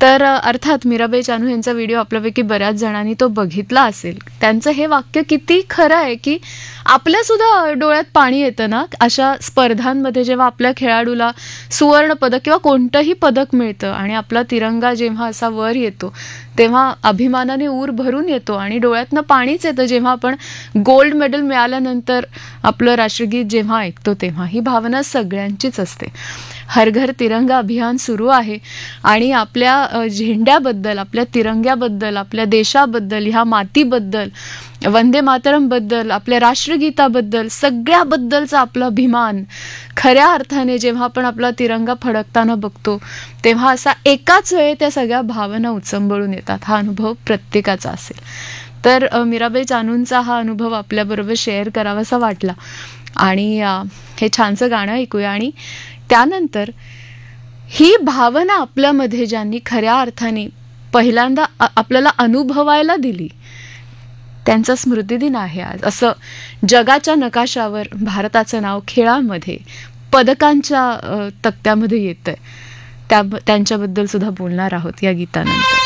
तर अर्थात मीराबाई चानू यांचा व्हिडिओ आपल्यापैकी बऱ्याच जणांनी तो बघितला असेल. त्यांचं हे वाक्य किती खरं आहे की आपल्या सुद्धा डोळ्यात पाणी येतं ना अशा स्पर्धांमध्ये, जेव्हा आपल्या खेळाडूला सुवर्ण पदक किंवा कोणतंही पदक मिळतं आणि आपला तिरंगा जेव्हा असा वर येतो तेव्हा अभिमानाने ऊर भरून येतो आणि डोळ्यातनं पाणीच येतं जेव्हा आपण गोल्ड मेडल मिळाल्यानंतर आपलं राष्ट्रगीत जेव्हा ऐकतो तेव्हा. ही भावना सगळ्यांचीच असते. हर घर तिरंगा अभियान सुरू आहे आणि आपल्या झेंड्याबद्दल, आपल्या तिरंग्याबद्दल, आपल्या देशाबद्दल, ह्या मातीबद्दल, वंदे मातरमबद्दल, आपल्या राष्ट्रगीताबद्दल, सगळ्याबद्दलचा आपला अभिमान खऱ्या अर्थाने जेव्हा आपण आपला तिरंगा फडकताना बघतो तेव्हा असा एकाच वेळी त्या सगळ्या भावना उचंबळून येतात. हा अनुभव प्रत्येकाचा असेल. तर मीराबाई चानूंचा हा अनुभव आपल्याबरोबर शेअर करावासा वाटला आणि हे छानसं गाणं ऐकूया आणि त्यानंतर ही भावना आपल्यामध्ये ज्यांनी खऱ्या अर्थाने पहिल्यांदा आपल्याला अनुभवायला दिली त्यांचा स्मृतिदिन आहे आज. असं जगाच्या नकाशावर भारताचं नाव खेळामध्ये पदकांच्या तक्त्यामध्ये येतंय. त्यांच्याबद्दल सुद्धा बोलणार आहोत या गीतानंतर.